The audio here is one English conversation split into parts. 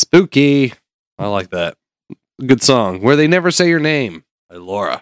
Spooky. I like that. Good song. Where They Never Say Your Name by Laura.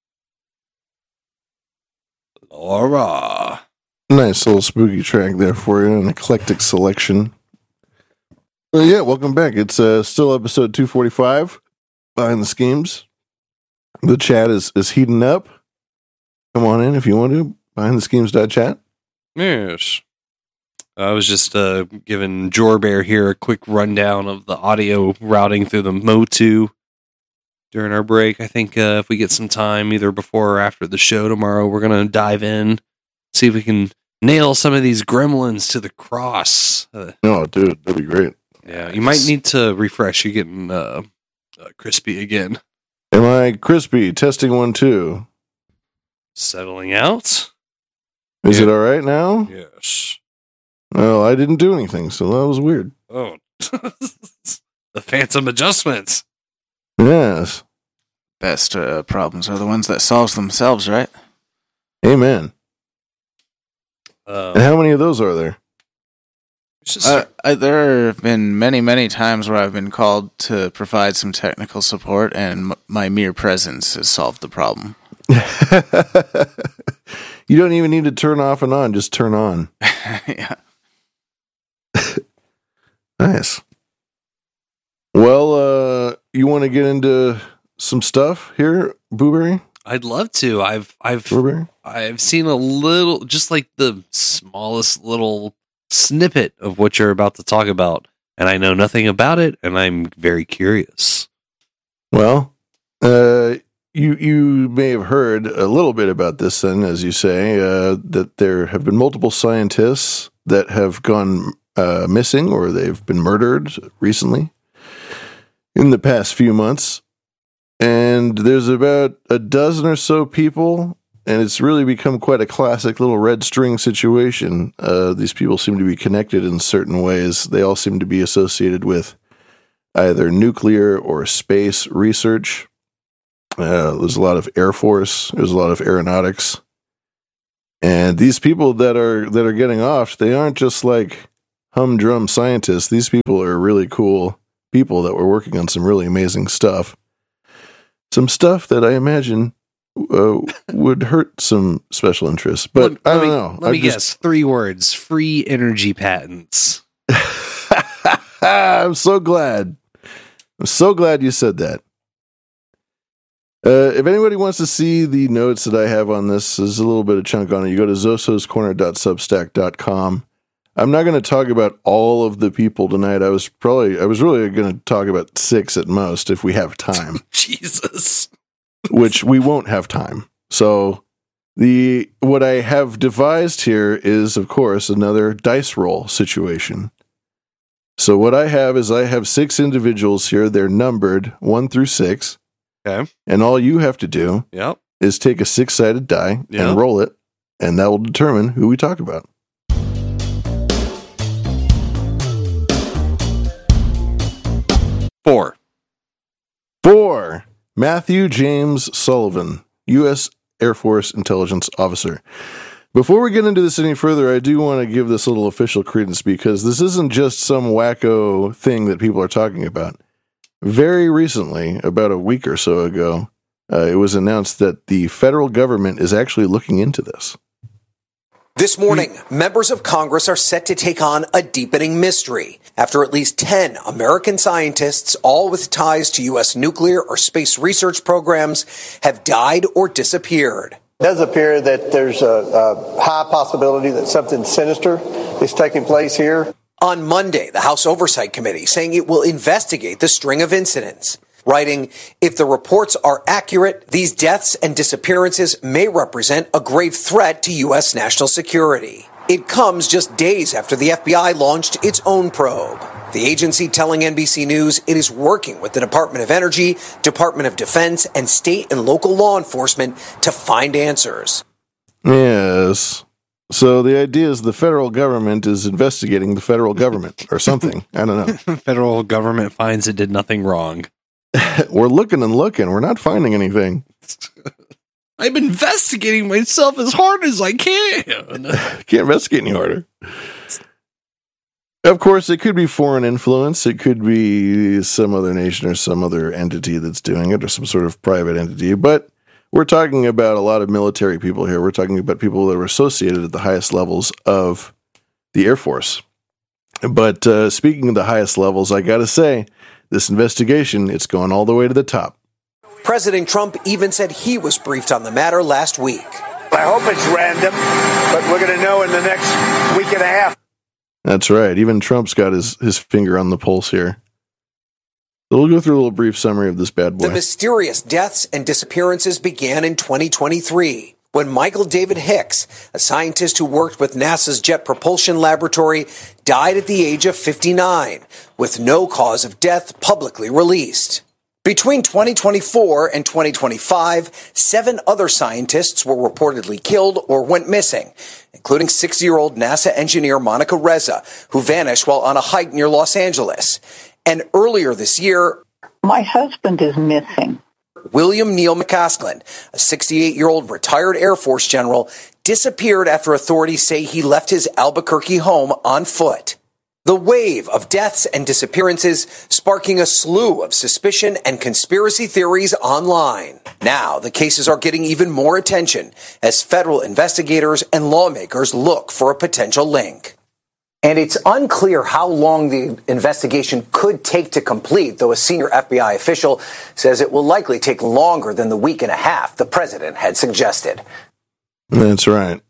Laura. Nice little spooky track there for you, an eclectic selection. Well, yeah, welcome back. It's still episode 245, Behind the Schemes. The chat is heating up. Come on in if you want to, behindtheschemes.chat. Yes. I was just giving Jorbear here a quick rundown of the audio routing through the Motu during our break. I think if we get some time, either before or after the show tomorrow, we're going to dive in, see if we can nail some of these gremlins to the cross. Oh, dude, that'd be great. Yeah, you might need to refresh. You're getting crispy again. Am I crispy? Testing 1, 2. Settling out. Is it all right now? Yes. Well, I didn't do anything, so that was weird. Oh. The phantom adjustments. Yes. Best problems are the ones that solves themselves, right? Amen. And how many of those are there? There have been many, many times where I've been called to provide some technical support, and my mere presence has solved the problem. You don't even need to turn off and on, just turn on. Yeah. Nice. Well, you want to get into some stuff here, Booberry? I'd love to. Booberry? I've seen a little, just like the smallest little snippet of what you're about to talk about, and I know nothing about it, and I'm very curious. Well, you may have heard a little bit about this then, as you say, that there have been multiple scientists that have gone missing, or they've been murdered recently in the past few months. And there's about a dozen or so people, and it's really become quite a classic little red string situation. These people seem to be connected in certain ways. They all seem to be associated with either nuclear or space research. There's a lot of Air Force. There's a lot of aeronautics. And these people that are getting off, they aren't just like humdrum scientists. These people are really cool people that were working on some really amazing stuff. Some stuff that I imagine would hurt some special interests. But I don't know. Let me guess. 3 words. Free energy patents. I'm so glad. I'm so glad you said that. If anybody wants to see the notes that I have on this, there's a little bit of chunk on it. You go to zososcorner.substack.com. I'm not going to talk about all of the people tonight. I was really going to talk about 6 at most if we have time. Jesus. Which we won't have time. So what I have devised here is, of course, another dice roll situation. So what I have 6 individuals here. They're numbered 1 through 6. Okay. And all you have to do is take a 6-sided die and roll it, and that will determine who we talk about. 4. 4. Matthew James Sullivan, U.S. Air Force Intelligence Officer. Before we get into this any further, I do want to give this a little official credence, because this isn't just some wacko thing that people are talking about. Very recently, about a week or so ago, it was announced that the federal government is actually looking into this. This morning, members of Congress are set to take on a deepening mystery after at least 10 American scientists, all with ties to U.S. nuclear or space research programs, have died or disappeared. It does appear that there's a high possibility that something sinister is taking place here. On Monday, the House Oversight Committee saying it will investigate the string of incidents, writing, if the reports are accurate, these deaths and disappearances may represent a grave threat to U.S. national security. It comes just days after the FBI launched its own probe. The agency telling NBC News it is working with the Department of Energy, Department of Defense, and state and local law enforcement to find answers. Yes. So the idea is the federal government is investigating the federal government or something. I don't know. Federal government finds it did nothing wrong. We're looking and looking. We're not finding anything. I'm investigating myself as hard as I can. Can't investigate any harder. Of course, it could be foreign influence. It could be some other nation or some other entity that's doing it, or some sort of private entity. But we're talking about a lot of military people here. We're talking about people that are associated at the highest levels of the Air Force. But speaking of the highest levels, I got to say, this investigation, it's going all the way to the top. President Trump even said he was briefed on the matter last week. I hope it's random, but we're going to know in the next week and a half. That's right. Even Trump's got his finger on the pulse here. So we'll go through a little brief summary of this bad boy. The mysterious deaths and disappearances began in 2023 when Michael David Hicks, a scientist who worked with NASA's Jet Propulsion Laboratory, died at the age of 59, with no cause of death publicly released. Between 2024 and 2025, 7 other scientists were reportedly killed or went missing, including 60-year-old NASA engineer Monica Reza, who vanished while on a hike near Los Angeles. And earlier this year, my husband is missing. William Neal McCaslin, a 68-year-old retired Air Force general, disappeared after authorities say he left his Albuquerque home on foot. The wave of deaths and disappearances sparking a slew of suspicion and conspiracy theories online. Now, the cases are getting even more attention as federal investigators and lawmakers look for a potential link. And it's unclear how long the investigation could take to complete, though a senior FBI official says it will likely take longer than the week and a half the president had suggested. That's right.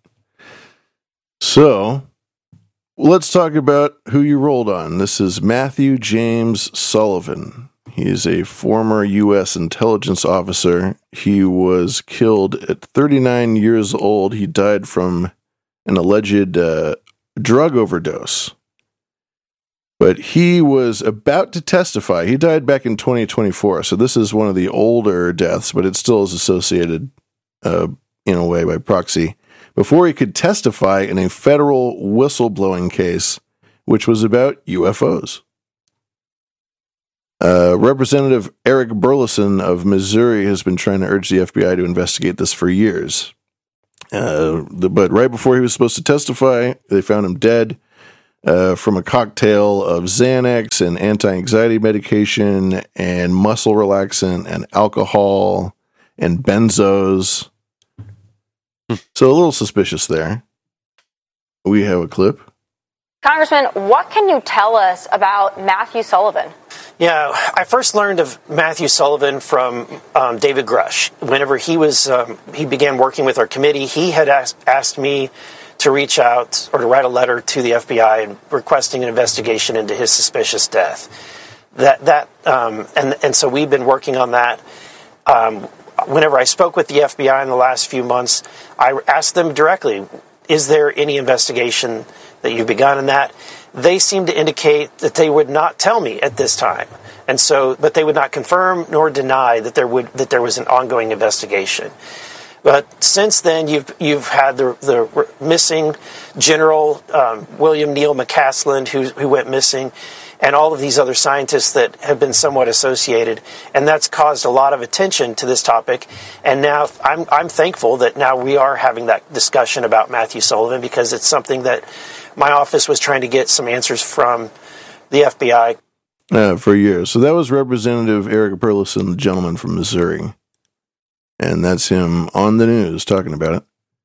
So, let's talk about who you rolled on. This is Matthew James Sullivan. He is a former U.S. intelligence officer. He was killed at 39 years old. He died from an alleged drug overdose. But he was about to testify. He died back in 2024, so this is one of the older deaths, but it still is associated in a way by proxy, before he could testify in a federal whistleblowing case, which was about UFOs. Representative Eric Burleson of Missouri has been trying to urge the FBI to investigate this for years. But right before he was supposed to testify, they found him dead from a cocktail of Xanax and anti-anxiety medication and muscle relaxant and alcohol and benzos. So a little suspicious there. We have a clip. Congressman, what can you tell us about Matthew Sullivan? Yeah, I first learned of Matthew Sullivan from David Grush. Whenever he began working with our committee, he had asked me to reach out or to write a letter to the FBI and requesting an investigation into his suspicious death. And so we've been working on that. Whenever I spoke with the FBI in the last few months, I asked them directly, is there any investigation that you've begun in that? They seem to indicate that they would not tell me at this time. And so, but they would not confirm nor deny that there was an ongoing investigation. But since then, you've had the missing General William Neal McCaslin, who went missing, and all of these other scientists that have been somewhat associated, and that's caused a lot of attention to this topic. And now I'm thankful that now we are having that discussion about Matthew Sullivan, because it's something that my office was trying to get some answers from the FBI for years. So that was Representative Eric Burleson, the gentleman from Missouri, and that's him on the news talking about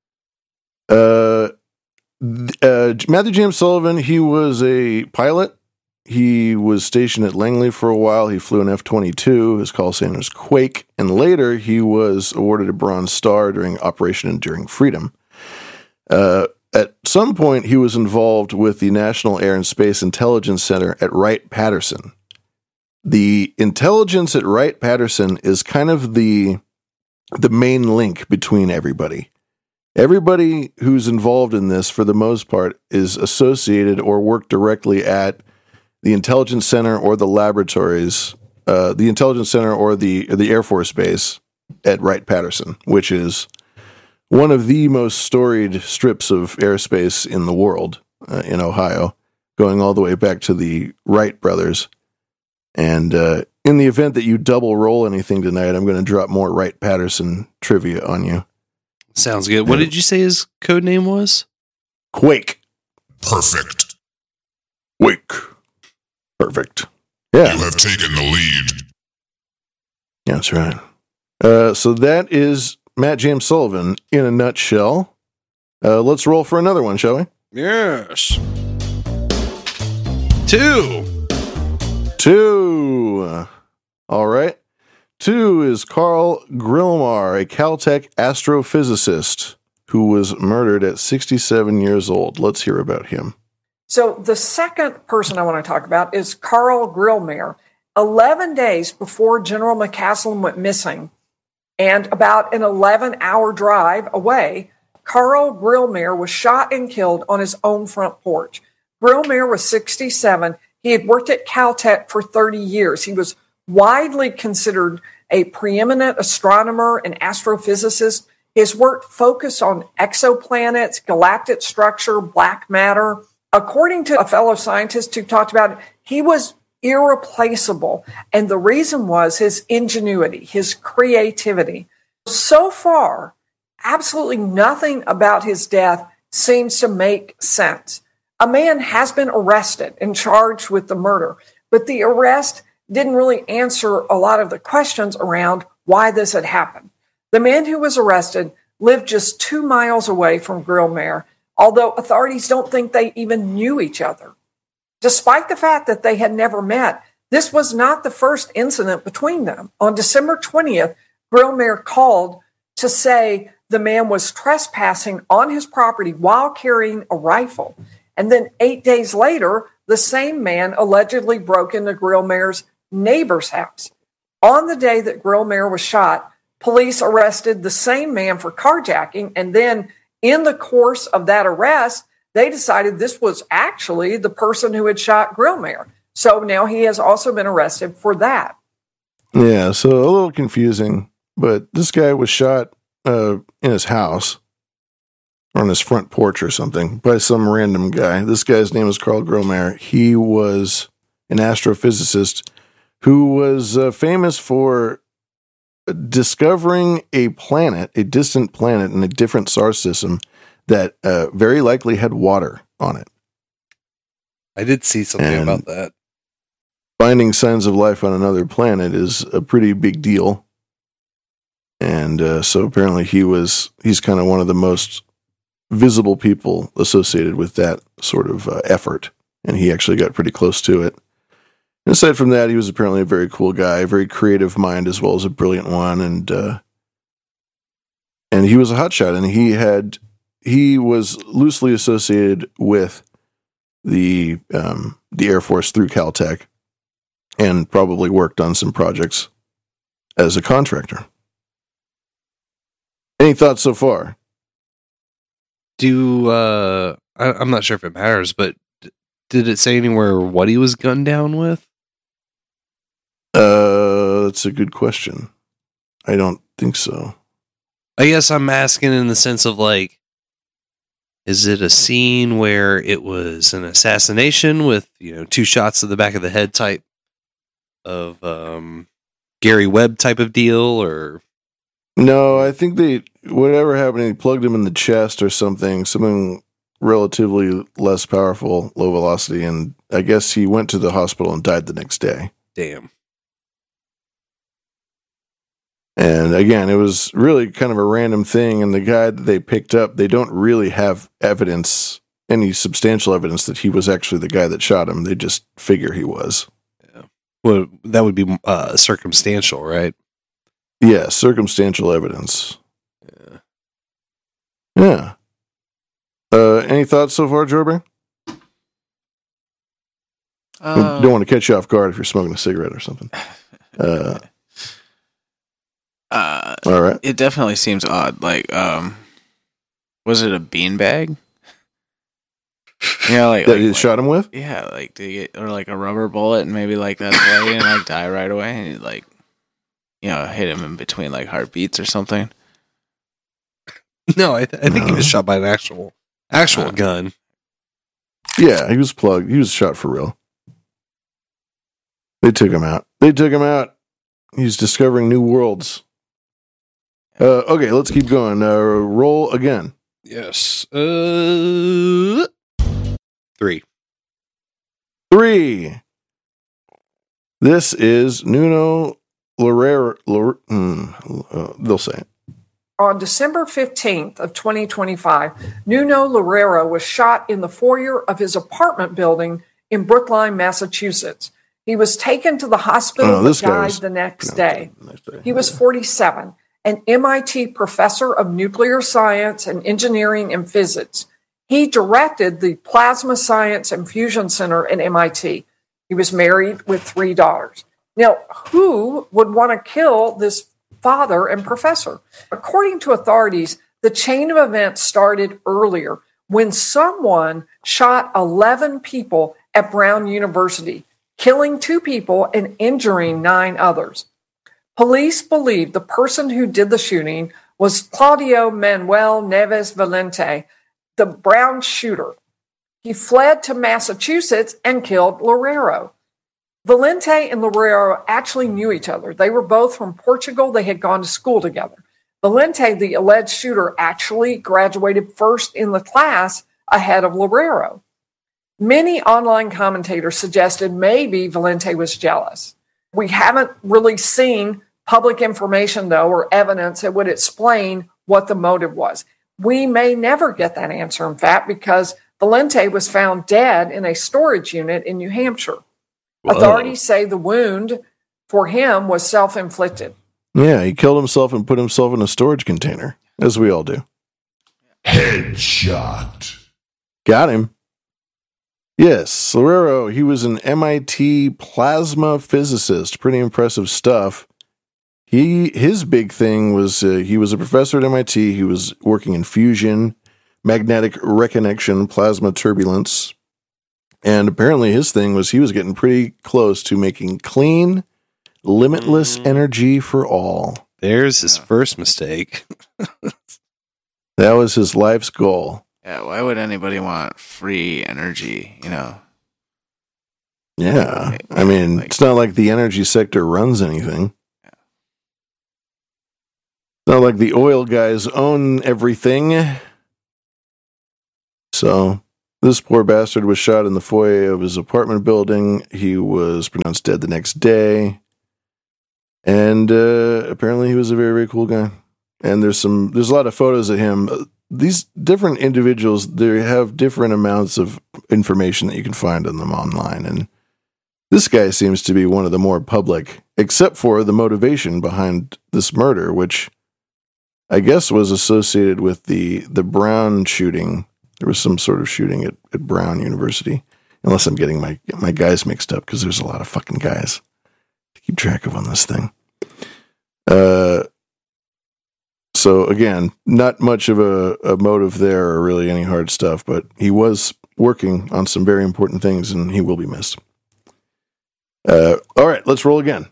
it. Matthew James Sullivan, he was a pilot. He was stationed at Langley for a while. He flew an F-22. His call sign was Quake. And later, he was awarded a Bronze Star during Operation Enduring Freedom. At some point, he was involved with the National Air and Space Intelligence Center at Wright-Patterson. The intelligence at Wright-Patterson is kind of the main link between everybody. Everybody who's involved in this, for the most part, is associated or worked directly at the Intelligence Center or the laboratories, the Intelligence Center or the Air Force Base at Wright-Patterson, which is one of the most storied strips of airspace in the world in Ohio, going all the way back to the Wright brothers. And in the event that you double roll anything tonight, I'm going to drop more Wright-Patterson trivia on you. Sounds good. What did you say his code name was? Quake. Perfect. Wake. Perfect. Yeah. You have taken the lead. That's right. So that is Matt James Sullivan in a nutshell. Let's roll for another one, shall we? Yes. 2. 2. All right. 2 is Carl Grillmar, a Caltech astrophysicist who was murdered at 67 years old. Let's hear about him. So the second person I want to talk about is Carl Grillmar. 11 days before General McCaslin went missing, and about an 11-hour drive away, Carl Grillmar was shot and killed on his own front porch. Grillmar was 67. He had worked at Caltech for 30 years. He was widely considered a preeminent astronomer and astrophysicist. His work focused on exoplanets, galactic structure, black matter. According to a fellow scientist who talked about it, he was irreplaceable. And the reason was his ingenuity, his creativity. So far, absolutely nothing about his death seems to make sense. A man has been arrested and charged with the murder, but the arrest didn't really answer a lot of the questions around why this had happened. The man who was arrested lived just 2 miles away from Grillmar, although authorities don't think they even knew each other. Despite the fact that they had never met, this was not the first incident between them. On December 20th, Grillmar called to say the man was trespassing on his property while carrying a rifle. And then 8 days later, the same man allegedly broke into Grillmar's neighbor's house. On the day that Grillmar was shot, police arrested the same man for carjacking, and then in the course of that arrest, they decided this was actually the person who had shot Grillmar. So now he has also been arrested for that. Yeah, so a little confusing, but this guy was shot in his house, on his front porch or something, by some random guy. This guy's name is Carl Grillmar. He was an astrophysicist who was famous for discovering a planet, a distant planet in a different star system that very likely had water on it. I did see something about that. Finding signs of life on another planet is a pretty big deal. And so apparently he's kind of one of the most visible people associated with that sort of effort. And he actually got pretty close to it. And aside from that, he was apparently a very cool guy, a very creative mind as well as a brilliant one. And he was a hotshot, and he was loosely associated with the Air Force through Caltech, and probably worked on some projects as a contractor. Any thoughts so far? I'm not sure if it matters, but did it say anywhere what he was gunned down with? That's a good question. I don't think so. I guess I'm asking in the sense of like, is it a scene where it was an assassination with, 2 shots to the back of the head type of Gary Webb type of deal, or? No, I think whatever happened, he plugged him in the chest or something relatively less powerful, low velocity, and I guess he went to the hospital and died the next day. Damn. And again, it was really kind of a random thing, and the guy that they picked up, they don't really have any substantial evidence that he was actually the guy that shot him. They just figure he was. Yeah. Well, that would be circumstantial, right? Yeah, circumstantial evidence. Yeah. Any thoughts so far, Jorby? Don't want to catch you off guard if you're smoking a cigarette or something. All right. It definitely seems odd. Like, was it a beanbag? Yeah, that he shot him with? Yeah, like or like a rubber bullet, and maybe like that's why he didn't like die right away, and he like, hit him in between like heartbeats or something. No, I think he was shot by an actual gun. Yeah, he was plugged. He was shot for real. They took him out. He's discovering new worlds. Okay, let's keep going. Roll again. Yes. 3. 3. This is Nuno Loureiro. They'll say it. On December 15th of 2025, Nuno Loureiro was shot in the foyer of his apartment building in Brookline, Massachusetts. He was taken to the hospital but died the next day. He was 47, an MIT professor of nuclear science and engineering and physics. He directed the Plasma Science and Fusion Center at MIT. He was married with 3 daughters. Now, who would want to kill this father and professor? According to authorities, the chain of events started earlier when someone shot 11 people at Brown University, killing 2 people and injuring 9 others. Police believe the person who did the shooting was Claudio Manuel Neves Valente, the Brown shooter. He fled to Massachusetts and killed Loureiro. Valente and Loureiro actually knew each other. They were both from Portugal. They had gone to school together. Valente, the alleged shooter, actually graduated first in the class ahead of Loureiro. Many online commentators suggested maybe Valente was jealous. We haven't really seen public information, though, or evidence that would explain what the motive was. We may never get that answer, in fact, because Valente was found dead in a storage unit in New Hampshire. Whoa. Authorities say the wound for him was self-inflicted. Yeah, he killed himself and put himself in a storage container, as we all do. Headshot. Got him. Yes, Loureiro, he was an MIT plasma physicist. Pretty impressive stuff. His big thing was he was a professor at MIT. He was working in fusion, magnetic reconnection, plasma turbulence. And apparently his thing was he was getting pretty close to making clean, limitless energy for all. There's his first mistake. That was his life's goal. Yeah, why would anybody want free energy, you know? Yeah, I mean, it's not like the energy sector runs anything. It's not like the oil guys own everything. So, this poor bastard was shot in the foyer of his apartment building. He was pronounced dead the next day. And apparently he was a very, very cool guy. And there's a lot of photos of him. These different individuals, they have different amounts of information that you can find on them online. And this guy seems to be one of the more public, except for the motivation behind this murder, which I guess was associated with the Brown shooting. There was some sort of shooting at Brown University. Unless I'm getting my guys mixed up, because there's a lot of fucking guys to keep track of on this thing. So again, not much of a motive there or really any hard stuff, but he was working on some very important things and he will be missed. All right, let's roll again.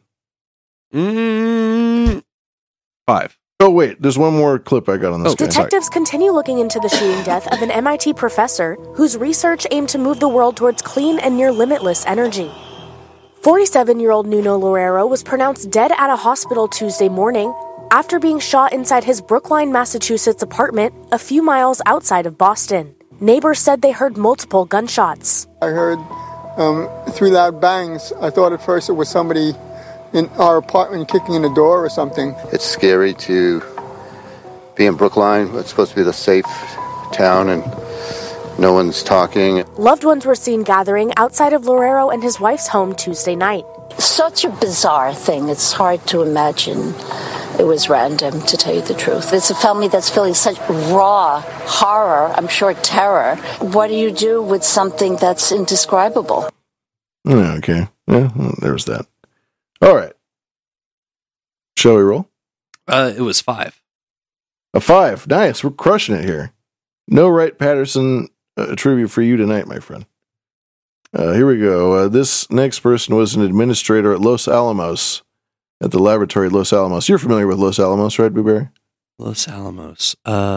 5. Oh, wait, there's one more clip I got on this guy. Detectives continue looking into the shooting death of an MIT professor whose research aimed to move the world towards clean and near-limitless energy. 47-year-old Nuno Loureiro was pronounced dead at a hospital Tuesday morning after being shot inside his Brookline, Massachusetts apartment a few miles outside of Boston. Neighbors said they heard multiple gunshots. I heard 3 loud bangs. I thought at first it was somebody in our apartment kicking in the door or something. It's scary to be in Brookline. It's supposed to be the safe town and no one's talking. Loved ones were seen gathering outside of Loureiro and his wife's home Tuesday night. Such a bizarre thing. It's hard to imagine it was random, to tell you the truth. It's a family that's feeling such raw horror, I'm sure terror. What do you do with something that's indescribable? Okay. Yeah, well, there's that. All right. Shall we roll? It was 5. A 5. Nice. We're crushing it here. No Wright Patterson trivia for you tonight, my friend. Here we go. This next person was an administrator at Los Alamos, at the laboratory at Los Alamos. You're familiar with Los Alamos, right, Blueberry? Los Alamos.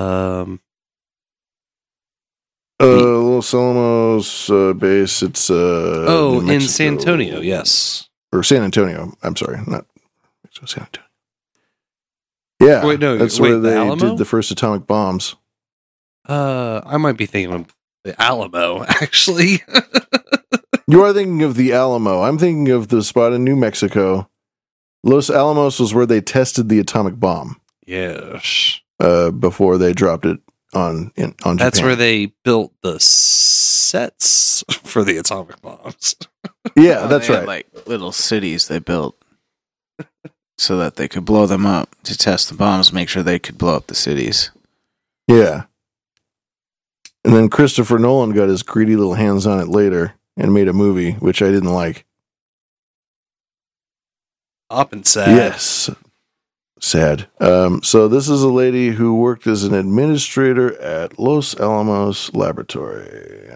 Los Alamos base. It's in San Antonio. Yes, or San Antonio. I'm sorry, not San Antonio. Yeah, that's where they did the first atomic bombs. I might be thinking of the Alamo, actually. You are thinking of the Alamo. I'm thinking of the spot in New Mexico. Los Alamos was where they tested the atomic bomb. Yes. Before they dropped it on Japan. That's where they built the sets for the atomic bombs. Yeah, that's right. Like little cities they built so that they could blow them up to test the bombs, make sure they could blow up the cities. Yeah. And then Christopher Nolan got his greedy little hands on it later and made a movie, which I didn't like. Up and sad. Yes. Sad. So this is a lady who worked as an administrator at Los Alamos Laboratory.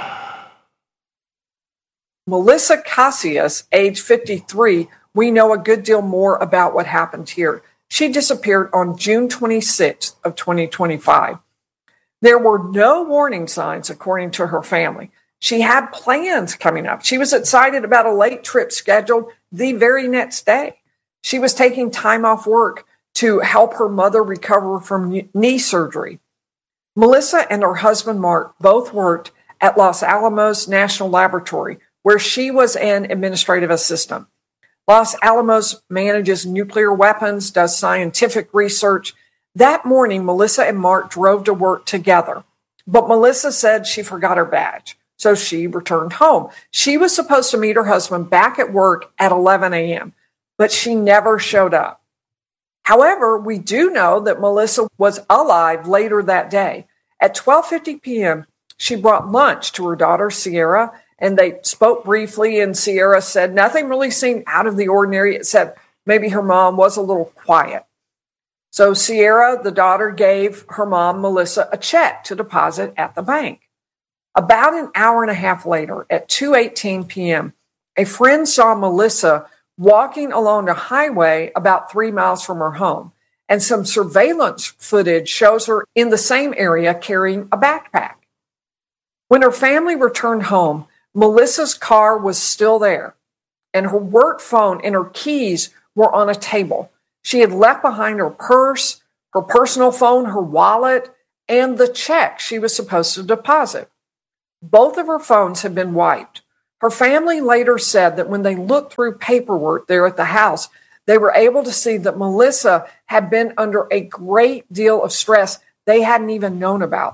Melissa Casillas, age 53, we know a good deal more about what happened here. She disappeared on June 26th of 2025. There were no warning signs, according to her family. She had plans coming up. She was excited about a late trip scheduled the very next day. She was taking time off work to help her mother recover from knee surgery. Melissa and her husband, Mark, both worked at Los Alamos National Laboratory, where she was an administrative assistant. Los Alamos manages nuclear weapons, does scientific research. That morning, Melissa and Mark drove to work together, but Melissa said she forgot her badge, so she returned home. She was supposed to meet her husband back at work at 11 a.m., but she never showed up. However, we do know that Melissa was alive later that day. At 12:50 p.m., she brought lunch to her daughter, Sierra, and they spoke briefly, and Sierra said nothing really seemed out of the ordinary, except maybe her mom was a little quiet. So Sierra, the daughter, gave her mom, Melissa, a check to deposit at the bank. About an hour and a half later, at 2:18 p.m., a friend saw Melissa walking along a highway about 3 miles from her home, and some surveillance footage shows her in the same area carrying a backpack. When her family returned home, Melissa's car was still there, and her work phone and her keys were on a table. She had left behind her purse, her personal phone, her wallet, and the check she was supposed to deposit. Both of her phones had been wiped. Her family later said that when they looked through paperwork there at the house, they were able to see that Melissa had been under a great deal of stress they hadn't even known about.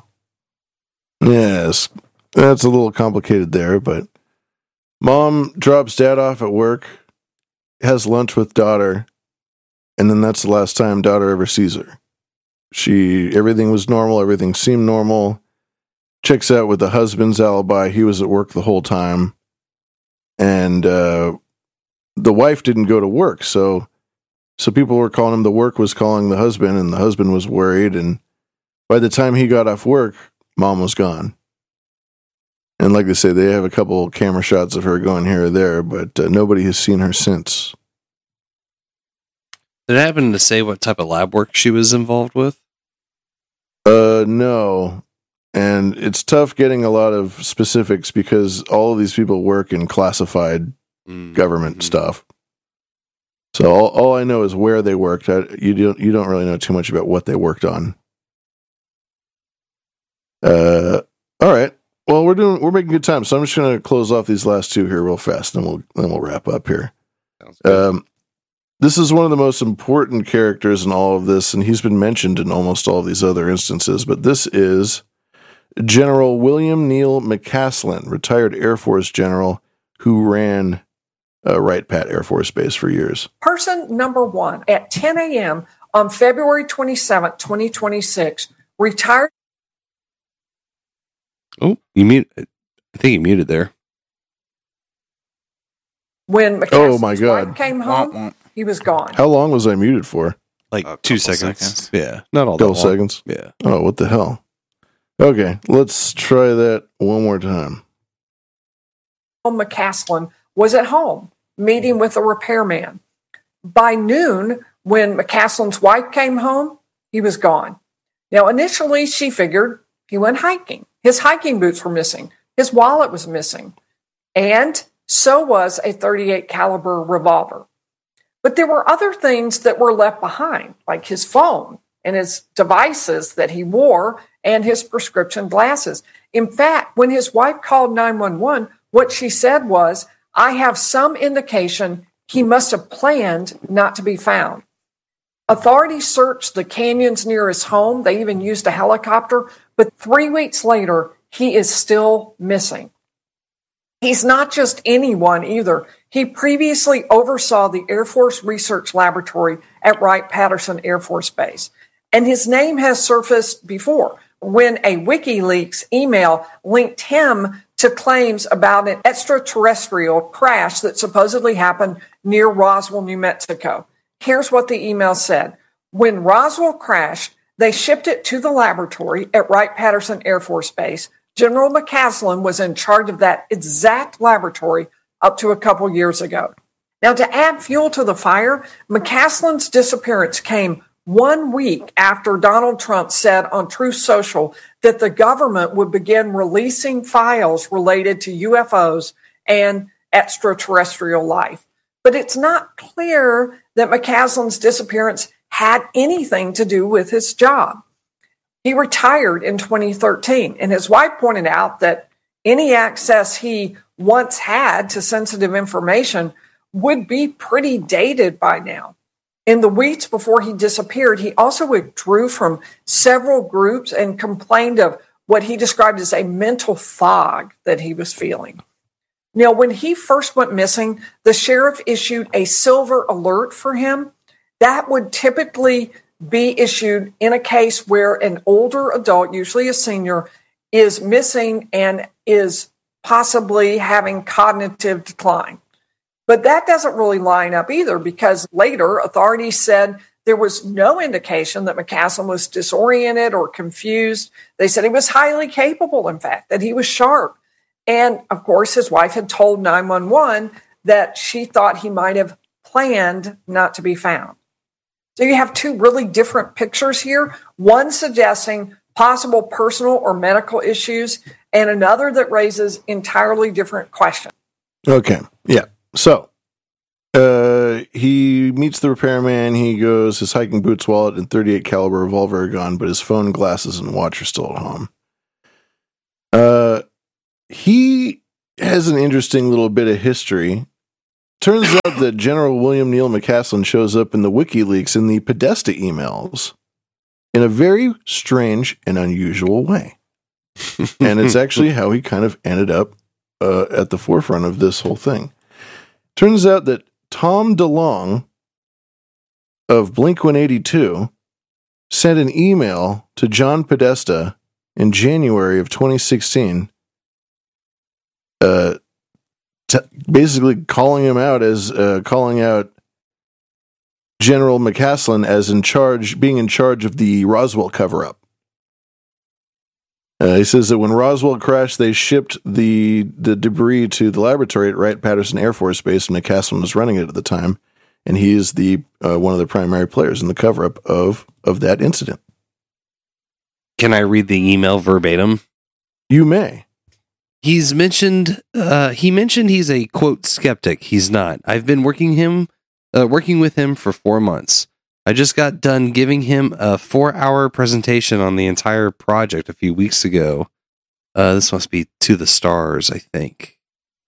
Yes, that's a little complicated there, but mom drops dad off at work, has lunch with daughter, and then that's the last time daughter ever sees her. Everything was normal, everything seemed normal. Checks out with the husband's alibi. He was at work the whole time. And the wife didn't go to work, so people were calling him. The work was calling the husband, and the husband was worried. And by the time he got off work, mom was gone. And like they say, they have a couple camera shots of her going here or there, but nobody has seen her since. Did it happen to say what type of lab work she was involved with? No. And it's tough getting a lot of specifics because all of these people work in classified government stuff. So all I know is where they worked. You don't really know too much about what they worked on. All right. Well, we're making good time, so I'm just going to close off these last two here real fast, and then we'll wrap up here. This is one of the most important characters in all of this, and he's been mentioned in almost all of these other instances. But this is General William Neal McCaslin, retired Air Force general who ran Wright Pat Air Force Base for years. Person number one at 10 a.m. on February 27, 2026, retired. Oh, you mute. I think you muted there. When oh my God, wife came home, he was gone. How long was I muted for? Like 2 seconds. Yeah, not all that Couple long. seconds. Yeah. Oh, what the hell? Okay, let's try that one more time. McCaslin was at home meeting with a repairman. By noon, when McCaslin's wife came home, he was gone. Now, initially, she figured he went hiking. His hiking boots were missing. His wallet was missing. And so was a .38 caliber revolver. But there were other things that were left behind, like his phone and his devices that he wore and his prescription glasses. In fact, when his wife called 911, What she said was, I have some indication he must have planned not to be found. Authorities searched the canyons near his home. They even used a helicopter. But 3 weeks later, he is still missing. He's not just anyone either. He previously oversaw the Air Force Research Laboratory at Wright-Patterson Air Force Base. And his name has surfaced before when a WikiLeaks email linked him to claims about an extraterrestrial crash that supposedly happened near Roswell, New Mexico. Here's what the email said. When Roswell crashed, they shipped it to the laboratory at Wright-Patterson Air Force Base. General McCaslin was in charge of that exact laboratory up to a couple years ago. Now, to add fuel to the fire, McCaslin's disappearance came 1 week after Donald Trump said on Truth Social that the government would begin releasing files related to UFOs and extraterrestrial life. But it's not clear that McCaslin's disappearance had anything to do with his job. He retired in 2013, and his wife pointed out that any access he once had to sensitive information would be pretty dated by now. In the weeks before he disappeared, he also withdrew from several groups and complained of what he described as a mental fog that he was feeling. Now, when he first went missing, the sheriff issued a silver alert for him. That would typically be issued in a case where an older adult, usually a senior, is missing and is possibly having cognitive decline. But that doesn't really line up either, because later authorities said there was no indication that McCaslin was disoriented or confused. They said he was highly capable, in fact, that he was sharp. And of course, his wife had told 911 that she thought he might have planned not to be found. So you have two really different pictures here, one suggesting possible personal or medical issues, and another that raises entirely different questions. Okay, yeah. So he meets the repairman. He goes, his hiking boots, wallet, and .38 caliber revolver are gone, but his phone, glasses, and watch are still at home. He has an interesting little bit of history. Turns out that General William Neal McCaslin shows up in the WikiLeaks in the Podesta emails in a very strange and unusual way. And it's actually how he kind of ended up at the forefront of this whole thing. Turns out that Tom DeLonge of Blink-182 sent an email to John Podesta in January of 2016, basically calling him out as calling out General McCaslin as being in charge of the Roswell cover-up. He says that when Roswell crashed, they shipped the debris to the laboratory at Wright-Patterson Air Force Base, and McCaslin was running it at the time, and he is the one of the primary players in the cover-up of that incident. Can I read the email verbatim? You may. He mentioned he's a, quote, skeptic. He's not. I've been working with him for 4 months. I just got done giving him a 4-hour presentation on the entire project a few weeks ago. This must be To the Stars, I think.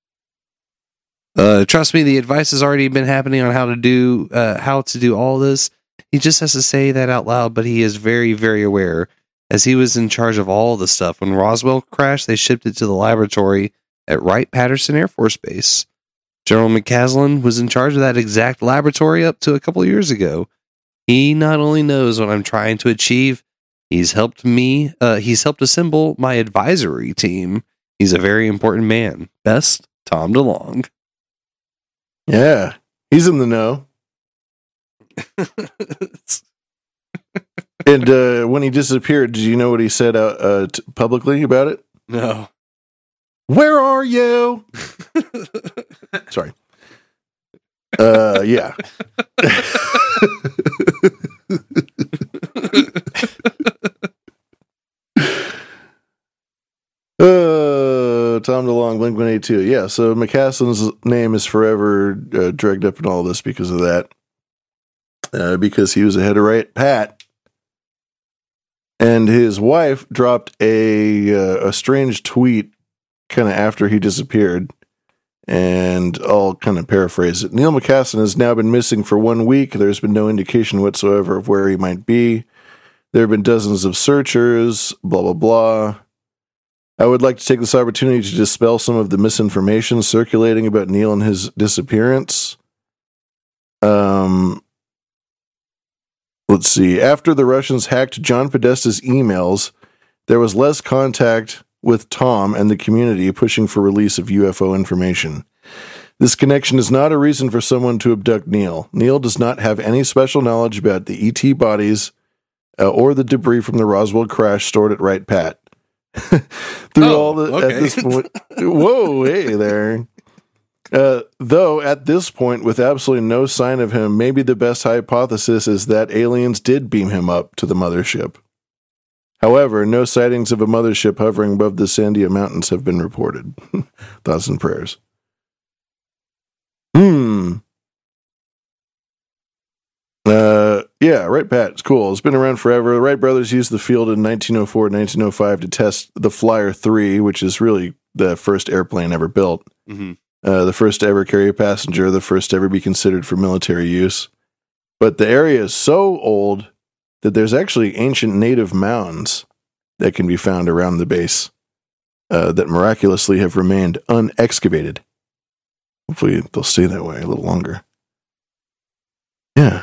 Trust me, the advice has already been happening on how to do all this. He just has to say that out loud, but he is very, very aware, as he was in charge of all the stuff. When Roswell crashed, they shipped it to the laboratory at Wright-Patterson Air Force Base. General McCaslin was in charge of that exact laboratory up to a couple of years ago. He not only knows what I'm trying to achieve, he's helped assemble my advisory team. He's a very important man. Best, Tom DeLonge. Yeah, he's in the know. And when he disappeared, did you know what he said publicly about it? No. Where are you? Sorry. Yeah. Tom DeLonge, Blink-182. Yeah, so McCaslin's name is forever dragged up in all this because of that. Because he was ahead of Wright-Pat. And his wife dropped a strange tweet kind of after he disappeared. And I'll kind of paraphrase it. Neil McCaslin has now been missing for 1 week. There's been no indication whatsoever of where he might be. There have been dozens of searchers, blah, blah, blah. I would like to take this opportunity to dispel some of the misinformation circulating about Neil and his disappearance. Let's see. After the Russians hacked John Podesta's emails, there was less contact with Tom and the community pushing for release of UFO information. This connection is not a reason for someone to abduct Neil. Neil does not have any special knowledge about the ET bodies or the debris from the Roswell crash stored at Wright Pat. At this point, whoa, hey there. Though at this point, with absolutely no sign of him, maybe the best hypothesis is that aliens did beam him up to the mothership. However, no sightings of a mothership hovering above the Sandia Mountains have been reported. Thoughts and prayers. Yeah, Wright Pat. It's cool. It's been around forever. The Wright brothers used the field in 1904 and 1905 to test the Flyer 3, which is really the first airplane ever built. Mm-hmm. The first to ever carry a passenger, the first to ever be considered for military use. But the area is so old that there's actually ancient native mounds that can be found around the base that miraculously have remained unexcavated. Hopefully they'll stay that way a little longer. Yeah.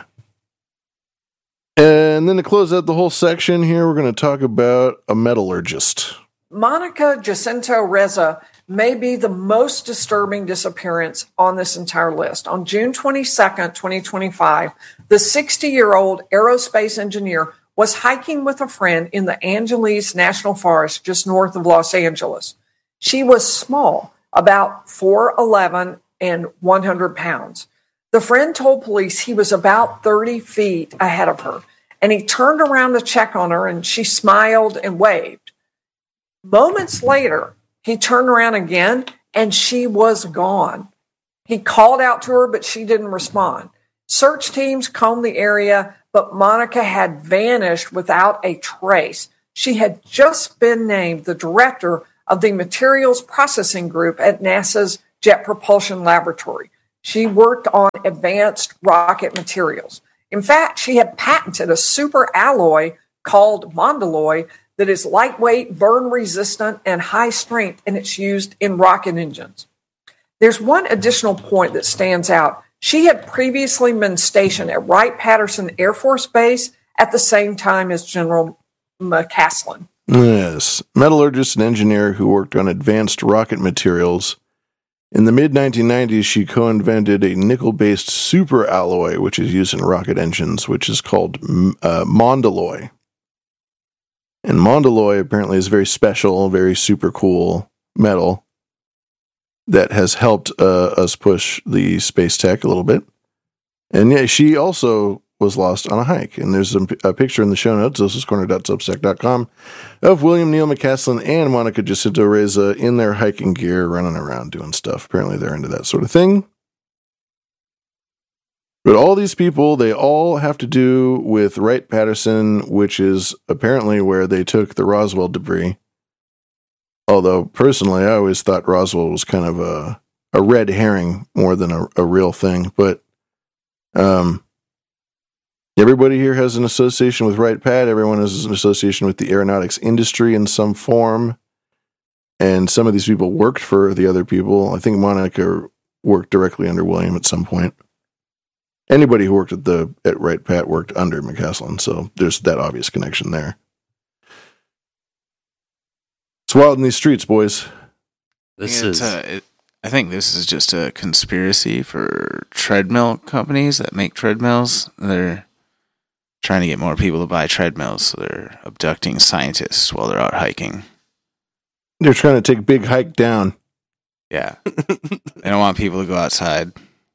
And then to close out the whole section here, we're going to talk about a metallurgist. Monica Jacinto Reza may be the most disturbing disappearance on this entire list. On June 22nd, 2025, the 60-year-old aerospace engineer was hiking with a friend in the Angeles National Forest just north of Los Angeles. She was small, about 4'11" and 100 pounds. The friend told police he was about 30 feet ahead of her, and he turned around to check on her, and she smiled and waved. Moments later, he turned around again, and she was gone. He called out to her, but she didn't respond. Search teams combed the area, but Monica had vanished without a trace. She had just been named the director of the Materials Processing Group at NASA's Jet Propulsion Laboratory. She worked on advanced rocket materials. In fact, she had patented a super alloy called Mondaloy that is lightweight, burn-resistant, and high-strength, and it's used in rocket engines. There's one additional point that stands out. She had previously been stationed at Wright-Patterson Air Force Base at the same time as General McCaslin. Yes, metallurgist and engineer who worked on advanced rocket materials. In the mid-1990s, she co-invented a nickel-based superalloy, which is used in rocket engines, which is called Mondaloy. And Mondaloy apparently is very special, very super cool metal that has helped us push the space tech a little bit. And yeah, she also was lost on a hike. And there's a picture in the show notes, osascorner.substack.com, of William Neil McCaslin and Monica Jacinto Reza in their hiking gear, running around doing stuff. Apparently they're into that sort of thing. But all these people, they all have to do with Wright-Patterson, which is apparently where they took the Roswell debris. Although, personally, I always thought Roswell was kind of a red herring more than a real thing. But everybody here has an association with Wright-Pat. Everyone has an association with the aeronautics industry in some form. And some of these people worked for the other people. I think Monica worked directly under William at some point. Anybody who worked at Wright-Pat worked under McCaslin, so there's that obvious connection there. It's wild in these streets, boys. I think this is just a conspiracy for treadmill companies that make treadmills. They're trying to get more people to buy treadmills, so they're abducting scientists while they're out hiking. They're trying to take a big hike down. Yeah. They don't want people to go outside.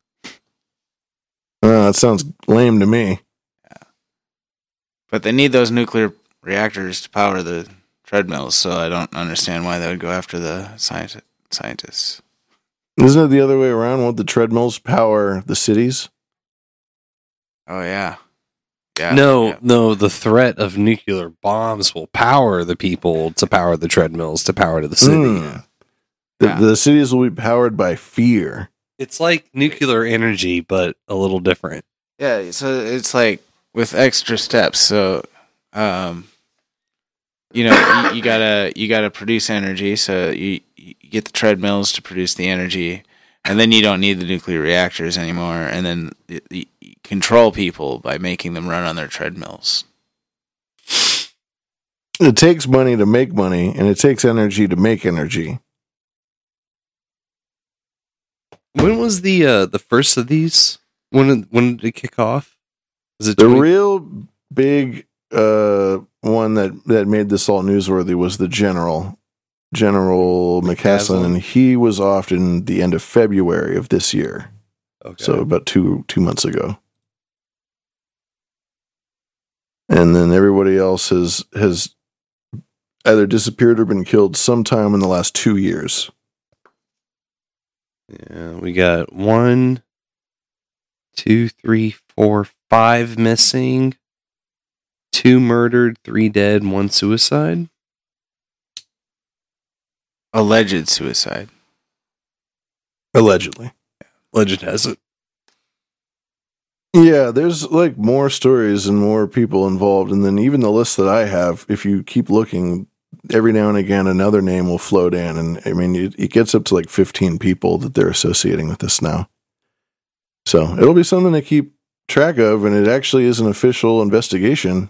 That sounds lame to me. Yeah. But they need those nuclear reactors to power the treadmills, so I don't understand why they would go after the scientists. Isn't it the other way around? Won't the treadmills power the cities? Oh, yeah. No, the threat of nuclear bombs will power the people to power the treadmills to power to the city. The cities will be powered by fear. It's like nuclear energy, but a little different. Yeah, so it's like with extra steps. So, you gotta produce energy. So you get the treadmills to produce the energy, and then you don't need the nuclear reactors anymore. And then you control people by making them run on their treadmills. It takes money to make money, and it takes energy to make energy. When was the first of these? When did it kick off? Was it the real big one that made this all newsworthy was the General McCaslin, and he was off in the end of February of this year. Okay. So about two months ago. And then everybody else has either disappeared or been killed sometime in the last 2 years. Yeah, we got 1, 2, 3, 4, 5 missing, 2 murdered, 3 dead, 1 suicide. Alleged suicide. Allegedly. Legend has it. Yeah, there's like more stories and more people involved, and then even the list that I have, if you keep looking, every now and again another name will float in, and I mean it gets up to like 15 people that they're associating with this now. So it'll be something to keep track of, and it actually is an official investigation,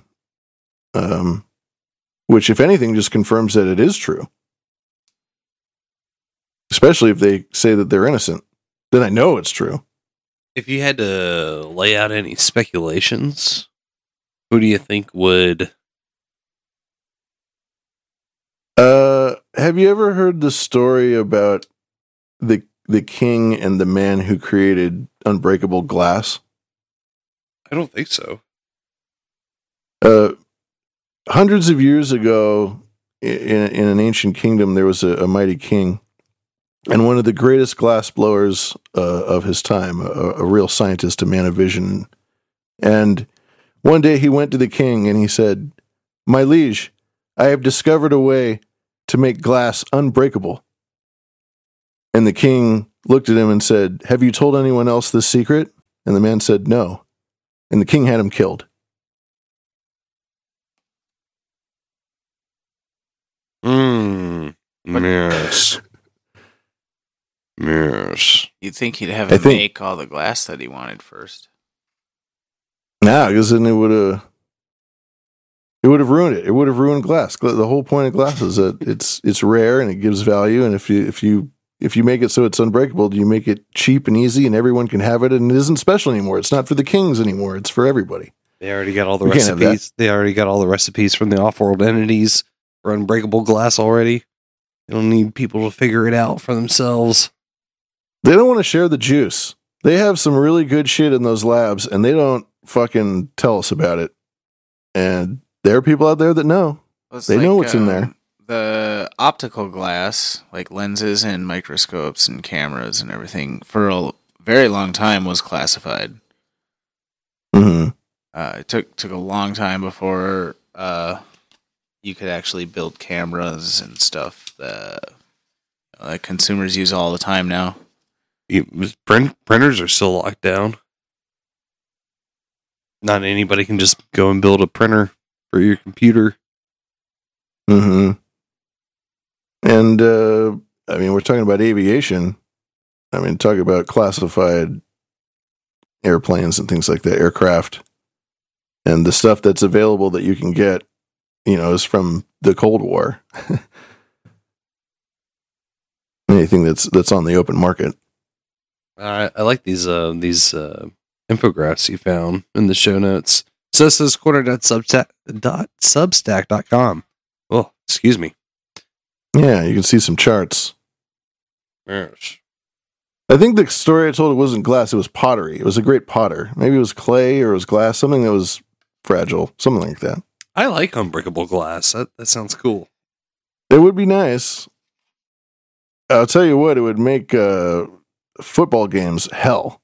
which if anything just confirms that it is true. Especially if they say that they're innocent, then I know it's true. If you had to lay out any speculations, who do you think would? Have you ever heard the story about the king and the man who created unbreakable glass? I don't think so. Hundreds of years ago, in an ancient kingdom, there was a mighty king, and one of the greatest glass blowers of his time, a real scientist, a man of vision. And one day he went to the king and he said, "My liege, I have discovered a way to make glass unbreakable." And the king looked at him and said, "Have you told anyone else this secret?" And the man said, "No." And the king had him killed. Yes. Yes. You'd think he'd have him make all the glass that he wanted first. Nah, because then it would have ruined it. It would have ruined glass. The whole point of glass is that it's rare and it gives value. And if you make it so it's unbreakable, you make it cheap and easy, and everyone can have it, and it isn't special anymore. It's not for the kings anymore. It's for everybody. They already got all the recipes. They already got all the recipes from the off-world entities for unbreakable glass already. They don't need people to figure it out for themselves. They don't want to share the juice. They have some really good shit in those labs, and they don't fucking tell us about it. And there are people out there that know. They know what's in there. The optical glass, like lenses and microscopes and cameras and everything, for a very long time was classified. Mm-hmm. It took a long time before you could actually build cameras and stuff that consumers use all the time now. Printers are still locked down. Not anybody can just go and build a printer for your computer. Mm-hmm. And, I mean, we're talking about aviation. I mean, talk about classified airplanes and things like that, aircraft. And the stuff that's available that you can get, is from the Cold War. Anything that's on the open market. I like these infographics you found in the show notes. Substack.com. Oh, excuse me. Yeah, you can see some charts. Yes. I think the story I told, it wasn't glass, it was pottery. It was a great potter. Maybe it was clay or it was glass, something that was fragile, something like that. I like unbreakable glass. That sounds cool. It would be nice. I'll tell you what, it would make football games hell.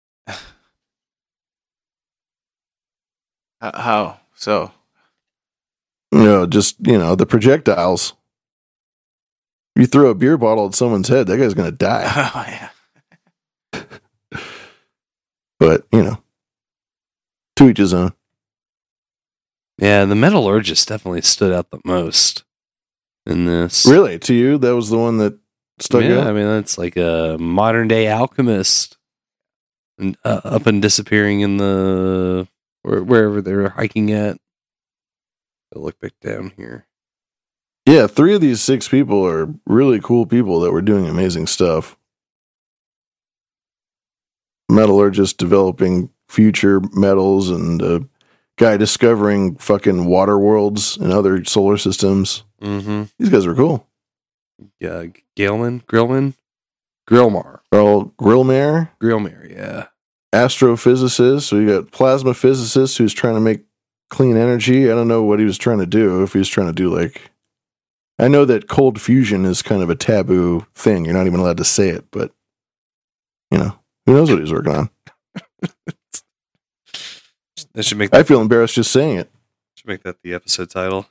How so? Just the projectiles. You throw a beer bottle at someone's head, that guy's going to die. Oh, yeah. But, to each his own. Yeah, the metallurgist definitely stood out the most in this. Really? To you, that was the one that stuck out? I mean, that's like a modern day alchemist, and up and disappearing in the wherever they're hiking at. I'll look back down here. Yeah, 3 of these 6 people are really cool people that were doing amazing stuff. Metallurgist developing future metals, and a guy discovering fucking water worlds and other solar systems. Mm-hmm. These guys were cool. Yeah, Grillmar, Earl Grillmare, yeah. Astrophysicist. So you got plasma physicist who's trying to make clean energy. I don't know what he was trying to do. If he was trying to do I know that cold fusion is kind of a taboo thing. You're not even allowed to say it, but who knows what he's working on? That should make. I feel embarrassed just saying it. Should make that the episode title.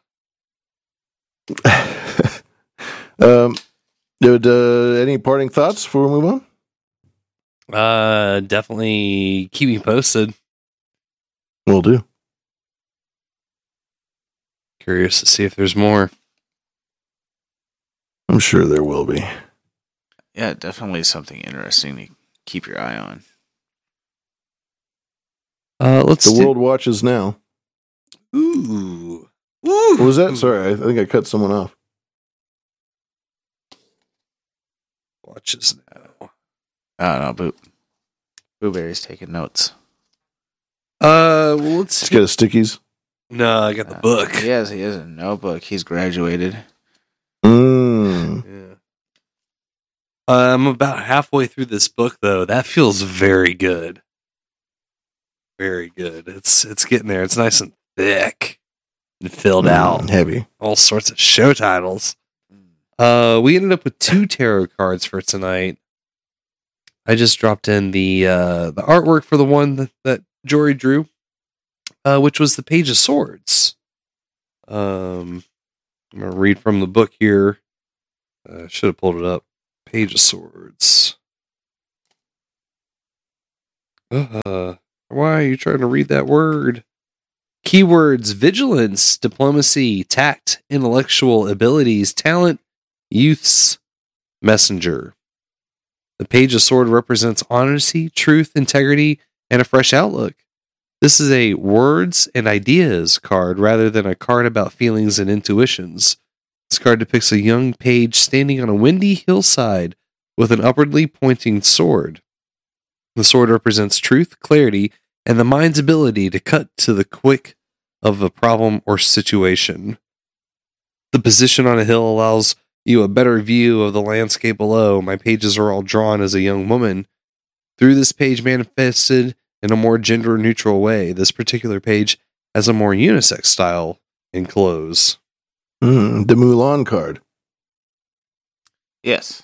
Any parting thoughts before we move on? Definitely keep me posted. Will do. Curious to see if there's more. I'm sure there will be. Yeah, definitely something interesting to keep your eye on. The world watches now. Ooh. What was that? Sorry, I think I cut someone off. Watches now. Oh, no, Booberry's taking notes. Let's get his stickies. No, I got the book. He has a notebook. He's graduated. Yeah. I'm about halfway through this book, though. That feels very good. Very good. It's getting there. It's nice and thick and filled out. Heavy. All sorts of show titles. We ended up with 2 tarot cards for tonight. I just dropped in the artwork for the one that Jory drew, which was the Page of Swords. I'm going to read from the book here. I should have pulled it up. Page of Swords. Why are you trying to read that word? Keywords: vigilance, diplomacy, tact, intellectual abilities, talent, youth's messenger. The Page of Sword represents honesty, truth, integrity, and a fresh outlook. This is a words and ideas card rather than a card about feelings and intuitions. This card depicts a young page standing on a windy hillside with an upwardly pointing sword. The sword represents truth, clarity, and the mind's ability to cut to the quick of a problem or situation. The position on a hill allows you a better view of the landscape below. My pages are all drawn as a young woman. Through this page manifested in a more gender-neutral way, this particular page has a more unisex style in clothes. The Mulan card. Yes.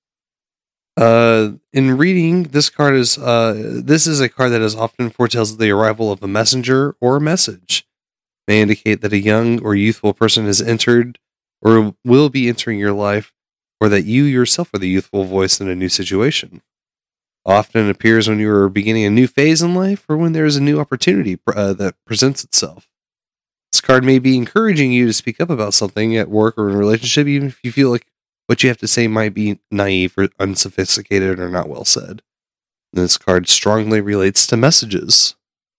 In reading, this card is this is a card that is often foretells the arrival of a messenger or a message. It may indicate that a young or youthful person has entered or will be entering your life, or that you yourself are the youthful voice in a new situation. Often it appears when you are beginning a new phase in life, or when there is a new opportunity that presents itself. This card may be encouraging you to speak up about something at work or in a relationship, even if you feel like what you have to say might be naive or unsophisticated or not well said. This card strongly relates to messages.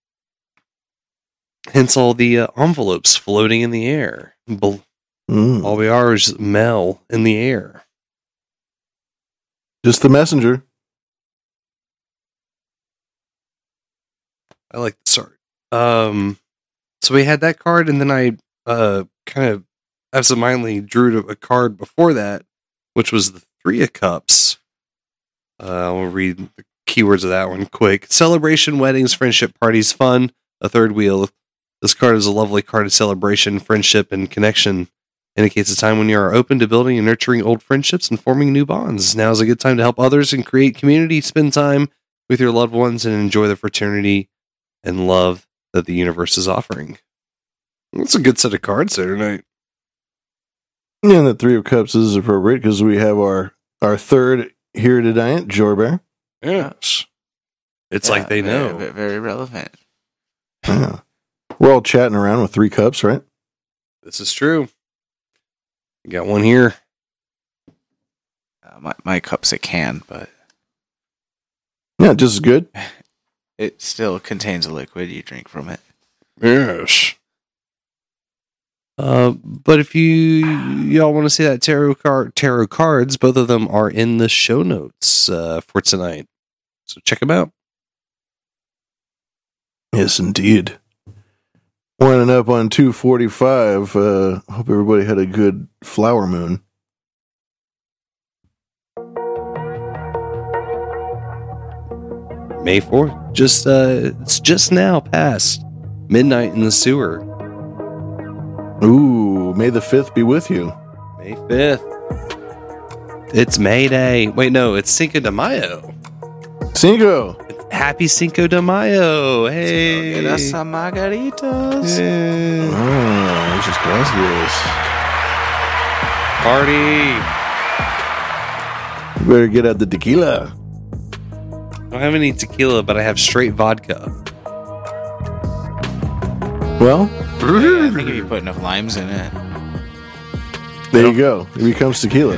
Hence all the envelopes floating in the air. All we are is mail in the air. Just the messenger. I like this art. So we had that card, and then I kind of absentmindedly drew a card before that, which was the 3 of Cups. I'll read the keywords of that one quick. Celebration, weddings, friendship, parties, fun, a third wheel. This card is a lovely card of celebration, friendship, and connection. Indicates a time when you are open to building and nurturing old friendships and forming new bonds. Now is a good time to help others and create community, spend time with your loved ones, and enjoy the fraternity and love that the universe is offering. That's a good set of cards there tonight. And the Three of Cups is appropriate because we have our third here tonight, Jorbear. Yes. It's like they know. Very, very relevant. Yeah. We're all chatting around with 3 cups, right? This is true. You got one here. My cup's a can, but yeah, just as good. It still contains a liquid. You drink from it. Yes. But if y'all want to see that tarot cards, both of them are in the show notes for tonight. So check them out. Yes, indeed. Winding up on 2:45. Hope everybody had a good flower moon. May 4th. It's just now past midnight in the sewer. Ooh, May the 5th be with you. May 5th. It's May Day. Wait, no, it's Cinco de Mayo. Cinco. Happy Cinco de Mayo. Hey. Get us some margaritas. Yeah. Oh, muchas gracias. Party. You better get out the tequila. I don't have any tequila, but I have straight vodka. Well, yeah, I think if you put enough limes in it, there you go. It becomes tequila.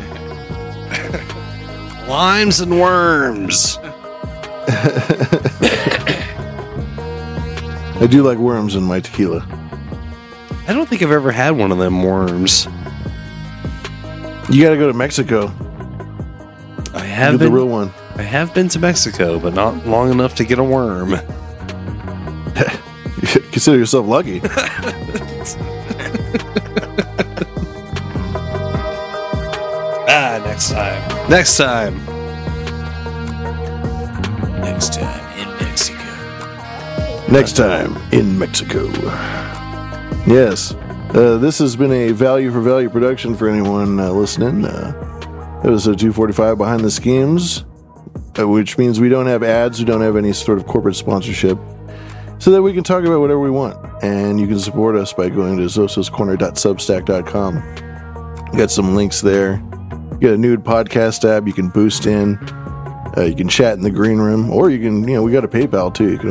Limes and worms. I do like worms in my tequila. I don't think I've ever had one of them worms. You got to go to Mexico. I have get the real one. I have been to Mexico, but not long enough to get a worm. Consider yourself lucky. Next time. Next time in Mexico. Next time in Mexico. Yes. This has been a value for value production for anyone listening. Episode 245 Behind the Schemes, which means we don't have ads, we don't have any sort of corporate sponsorship, so that we can talk about whatever we want. And you can support us by going to zososcorner.substack.com. Got some links there. You got a nude podcast tab you can boost in. You can chat in the green room, or you can, we got a PayPal too. You can